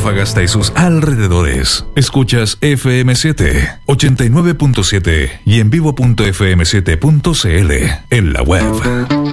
Antofagasta y sus alrededores. Escuchas FM7 89.7 y en vivo.fm7.cl en la web.